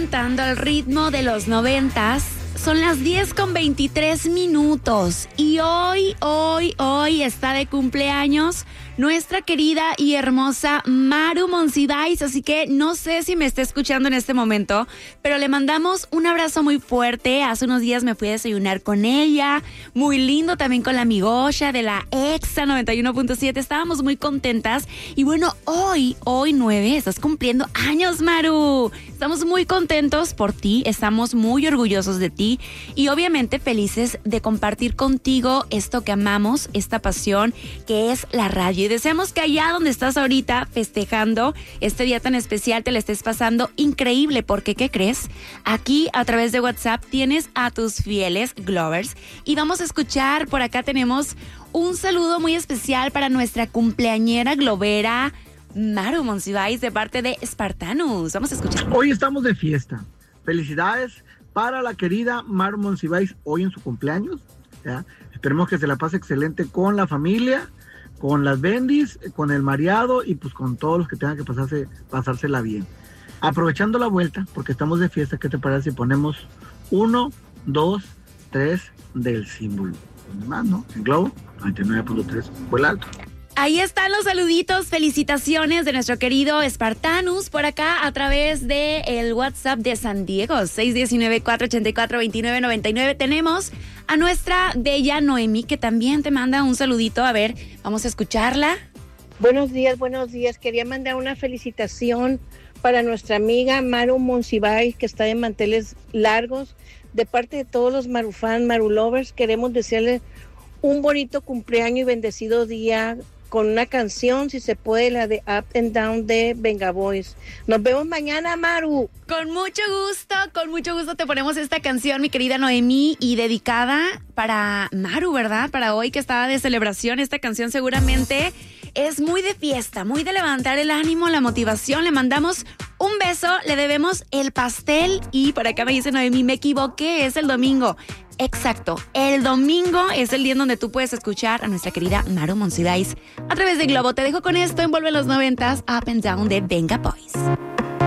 cantando al ritmo de los 90s. Son las 10:23 y hoy está de cumpleaños nuestra querida y hermosa Maru Monsiváis, así que no sé si me está escuchando en este momento, pero le mandamos un abrazo muy fuerte. Hace unos días me fui a desayunar con ella, muy lindo también con la amigosha de la Exa 91.7, estábamos muy contentas y bueno, hoy 9, estás cumpliendo años, Maru. Estamos muy contentos por ti, estamos muy orgullosos de ti y obviamente felices de compartir contigo esto que amamos, esta pasión que es la radio. Y deseamos que allá donde estás ahorita festejando este día tan especial te la estés pasando increíble, porque ¿qué crees? Aquí a través de WhatsApp tienes a tus fieles Glovers y vamos a escuchar, por acá tenemos un saludo muy especial para nuestra cumpleañera globera Maru Monsiváis de parte de Spartanus. Vamos a escuchar. Hoy estamos de fiesta. Felicidades para la querida Maru Monsiváis hoy en su cumpleaños, ¿ya? Esperemos que se la pase excelente con la familia, con las bendis, con el mareado y pues con todos los que tengan que pasársela bien. Aprovechando la vuelta, porque estamos de fiesta, ¿qué te parece si ponemos 1, 2, 3 del símbolo? ¿Dónde más, no? En Globo, 99.3, fue el alto. Ahí están los saluditos, felicitaciones de nuestro querido Spartanus por acá a través de el WhatsApp de San Diego, 619-484-2999. Tenemos a nuestra bella Noemí que también te manda un saludito. A ver, vamos a escucharla. Buenos días. Quería mandar una felicitación para nuestra amiga Maru Monsiváis, que está de manteles largos. De parte de todos los Marufan, Marulovers, queremos desearle un bonito cumpleaños y bendecido día con una canción, si se puede, la de Up and Down de Venga Boys. Nos vemos mañana, Maru. Con mucho gusto te ponemos esta canción, mi querida Noemí, y dedicada para Maru, ¿verdad? Para hoy que está de celebración. Esta canción seguramente es muy de fiesta, muy de levantar el ánimo, la motivación. Le mandamos un beso, le debemos el pastel y por acá me dice Noemí, me equivoqué, es el domingo. Exacto, el domingo es el día en donde tú puedes escuchar a nuestra querida Maru Monsiváis a través de Globo. Te dejo con esto, envuelve los 90s, Up and Down de Venga Boys.